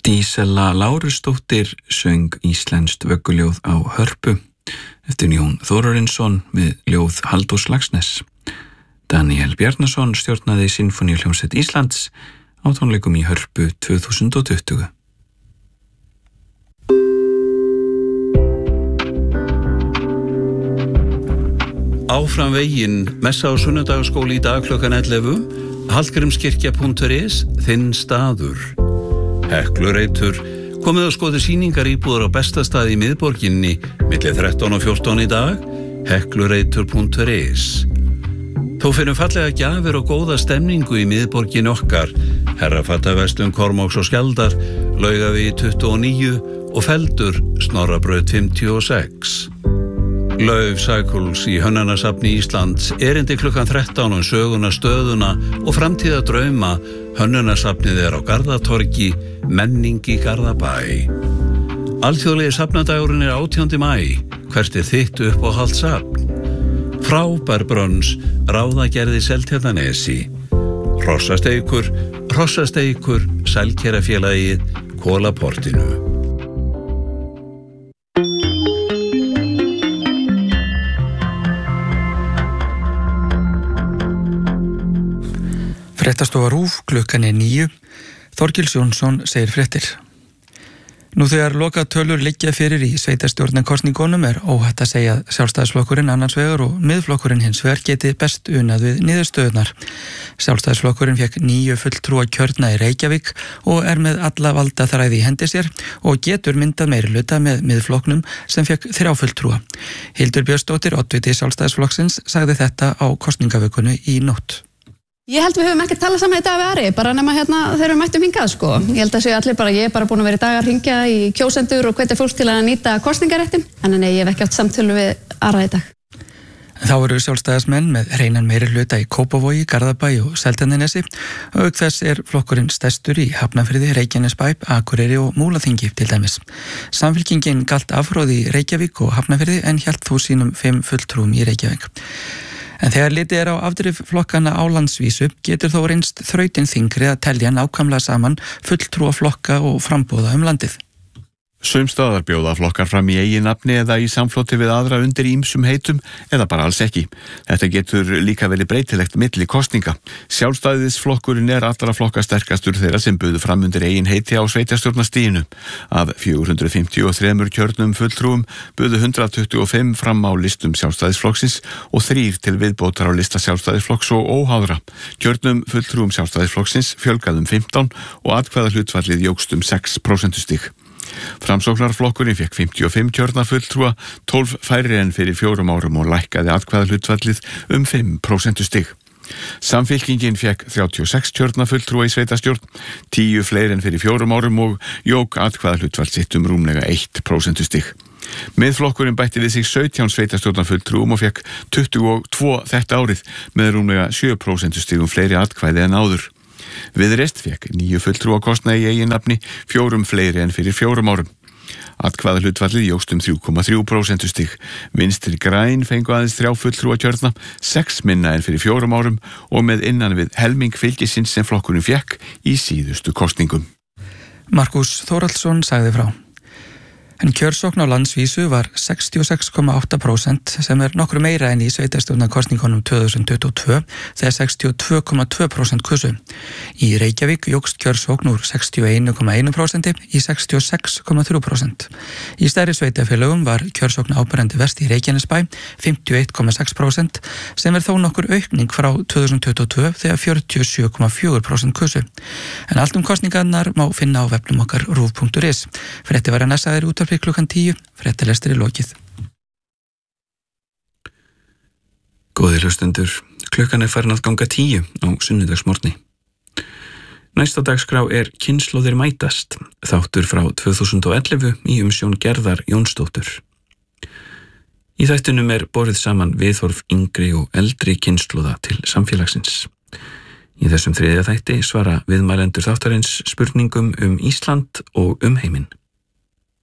Dísella Lárusdóttir söng íslenskt vögguljóð á hörpu eftir Jón Þórarinsson við ljóð Halldórs Laxness. Daniel Bjarnason stjórnaði Sinfóníuhljómsveit Íslands á tónleikum í Hörpu 2020. Áfram veginn, messa á sunnudagaskóli í dag klukkan 11, hallgrímskirkja.is, þinn staður. Heklureitur, komið að skoða sýningar íbúðar á besta staði í miðborginni, milli 13 og 14 í dag, heklureitur.is. Þó finnum fallega gjafir og góða stemningu í miðborgin okkar, Herrafattaverslun Kormáks og Skjaldar, Laugavegi 29 og Feldur, Snorrabraut 56. Lauf Cycles í Hönnunarasafni Íslands, erindi klukkan 13 söguna, stöðuna og framtíða drauma. Hönnunarasafnið á Garðatorgi, menning í Garðabæ. Alþjóðlegi safnadagurinn 18. maí. Hvert þitt uppáhaldssafn? Frábær brönns, ráðagerði Seltjarnarnesi. Hrossasteikur, Sælkerafélagið, Kolaportinu. Fréttastofa RÚV, klukkan 9. Þorgils Jónsson segir fréttir. Nú þegar lokatölur liggja fyrir í sveitarstjórnarkosningunum óhætt að segja að Sjálfstæðisflokkurinn annars vegar og Miðflokkurinn hins vegar geti best unað við niðurstöðurnar. Sjálfstæðisflokkurinn fékk 9 fulltrúa kjörna í Reykjavík og með alla valda þræði í hendi sér og getur myndað meirihluta með Miðflokknum sem fékk 3 fulltrúa. Hildur Björnsdóttir, oddviti Sjálfstæðisflokksins, sagði þetta á kosningavökunni í nótt. Ég held við höfum ekki talað saman í dag við Ari, bara nema þegar við mættum hingað, sko. Ég held að séu allir ég er bara búin að vera í dag að hringja í kjósendur og hvetja fólk til að nýta kosningaréttin. Þannig ég hef ekki átt samtölu við Ara í dag. Þá eru sjálfstæðismenn með hreinan meirihluta í Kópavogi, Garðabæ og Seltjarnarnesi. Auk þess flokkurinn stærstur í Hafnarfirði, Reykjanesbæ, Akureyri og Múlaþingi til dæmis. Samfylkingin galt afhroð í Reykjavík og Hafnarfirði en hélt þó sínum 5 fulltrúum í Reykjavík. En þegar litið á afdrif flokkana á landsvísu getur þó reynst þrautin þyngri að telja nákvæmlega saman fulltrúa flokka og frambúða landið. Sums staðar bjóða flokkar fram í eigin nafni eða í samfloti við aðra undir ýmsum heitum eða bara alls ekki. Þetta getur líka verið breytilegt milli kosninga. Sjálfstæðisflokkurinn allra flokka sterkastur þeirra sem buðu fram undir eigin heiti á sveitarstjórnarstiginu. Af 453 kjörnum fulltrúum buðu 125 fram á listum Sjálfstæðisflokksins og 3 til viðbótar á lista Sjálfstæðisflokks og óháðra. Kjörnum fulltrúum Sjálfstæðisflokksins fjölgaði 15 og atkvæðahlutfallið jókst 6% stig. Framsóknarflokkurinn fékk 55 kjörna fulltrúa, 12 færri en fyrir 4 árum og lækkaði atkvæðahlutfallið 5% stig. Samfylkingin fékk 36 kjörna fulltrúa í sveitarstjórn, 10 fleiri en fyrir 4 árum og jók atkvæðahlutfall sitt rúmlega 1% stig. Miðflokkurinn bætti við sig 17 sveitarstjórnarfulltrúum og fékk 22 þetta árið með rúmlega 7% stigum fleiri atkvæði en áður. Viðreist fékk 9 fulltrúa kosna í eigin nafni, 4 fleiri en fyrir 4 árum. Atkvæðahlutfallið jókst 3,3% stig. Vinstri græn fengu aðeins 3 fulltrúa kjörna, 6 minna en fyrir 4 árum og með innan við helming fylgisins sem flokkurinn fékk í síðustu kosningum. Markus Þórhallsson sagði frá. En kjörsókn á landsvísu var 66,8% sem nokkru meira en í sveitarstjórnarkosningunum 2022 þegar 62,2% kusu. Í Reykjavík jókst kjörsókn úr 61,1% í 66,3%. Í stærri sveitarfélögum var kjörsókn áberandi verst í Reykjanesbæ 51,6% sem þó nokkur aukning frá 2022 þegar 47,4% kusu. En allt kosningarnar má finna á vefnum okkar rúv.is. Frétti var næsaðir út klukkan 10, fréttalestur lokið. Góðir hlustendur, klukkan farin að ganga 10 á sunnudagsmorgni. Næsta dagskrá Kynslóðir mætast, þáttur frá 2011 í umsjón Gerðar Jónsdóttur. Í þættinum borið saman viðhorf yngri og eldri kynslóða til samfélagsins. Í þessum 3. þætti svara viðmælendur þáttarins spurningum Ísland og heiminn.